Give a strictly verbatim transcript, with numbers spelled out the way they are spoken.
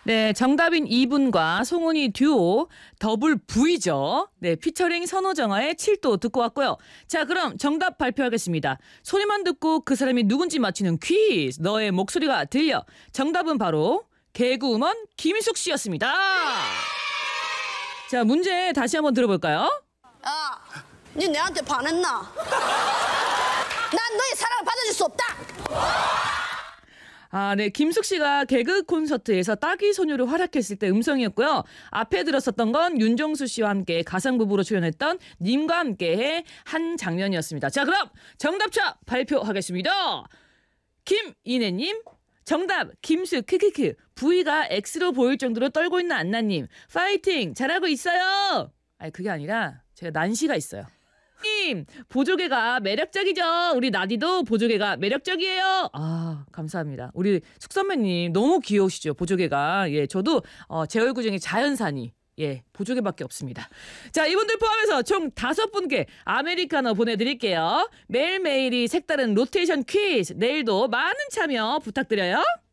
네, 정답인 이분과 송은이 듀오 더블 V죠. 네, 피처링 선호정아의 칠도 듣고 왔고요. 자, 그럼 정답 발표하겠습니다. 소리만 듣고 그 사람이 누군지 맞히는 퀴즈. 너의 목소리가 들려. 정답은 바로 개그우먼 김숙 씨였습니다. 자, 문제 다시 한번 들어볼까요? 야, 니 내한테 반했나? 난 너의 사랑을 받아줄 수 없다. 아, 네. 김숙 씨가 개그 콘서트에서 따귀 소녀로 활약했을 때 음성이었고요. 앞에 들었었던 건 윤정수 씨와 함께 가상부부로 출연했던 님과 함께의 한 장면이었습니다. 자, 그럼 정답차 발표하겠습니다. 김이내님. 정답 김숙 크크크. V가 X로 보일 정도로 떨고 있는 안나님. 파이팅 잘하고 있어요. 아니 그게 아니라 제가 난시가 있어요. 님 보조개가 매력적이죠. 우리 나디도 보조개가 매력적이에요. 아 감사합니다. 우리 숙 선배님 너무 귀여우시죠. 보조개가. 예 저도 어, 제 얼굴 중에 자연산이 예 보조개밖에 없습니다. 자 이분들 포함해서 총 다섯 분께 아메리카노 보내드릴게요. 매일매일이 색다른 로테이션 퀴즈 내일도 많은 참여 부탁드려요.